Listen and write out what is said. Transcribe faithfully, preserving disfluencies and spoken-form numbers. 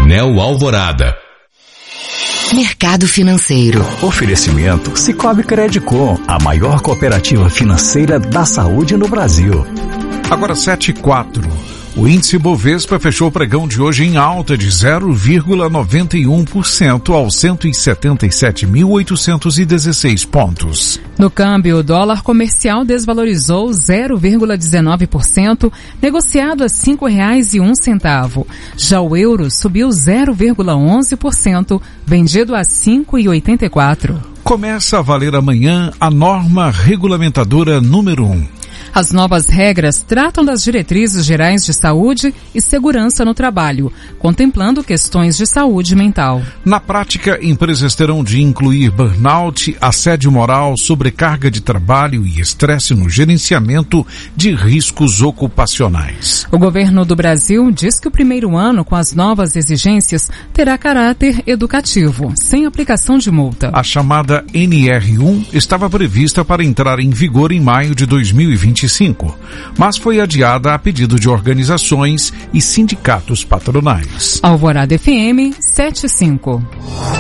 Coronel Alvorada. Mercado Financeiro. Oferecimento Cicobi Credicom, a maior cooperativa financeira da saúde no Brasil. Agora sete e quatro. O índice Bovespa fechou o pregão de hoje em alta de zero vírgula noventa e um por cento aos cento e setenta e sete mil oitocentos e dezesseis pontos. No câmbio, o dólar comercial desvalorizou zero vírgula dezenove por cento, negociado a cinco reais e um centavo. Já o euro subiu zero vírgula onze por cento, vendido a cinco reais e oitenta e quatro centavos. Começa a valer amanhã a norma regulamentadora número um. As novas regras tratam das diretrizes gerais de saúde e segurança no trabalho, contemplando questões de saúde mental. Na prática, empresas terão de incluir burnout, assédio moral, sobrecarga de trabalho e estresse no gerenciamento de riscos ocupacionais. O governo do Brasil diz que o primeiro ano com as novas exigências terá caráter educativo, sem aplicação de multa. A chamada N R um estava prevista para entrar em vigor em maio de dois mil e vinte e cinco, mas foi adiada a pedido de organizações e sindicatos patronais. Alvorada F M sete e cinco.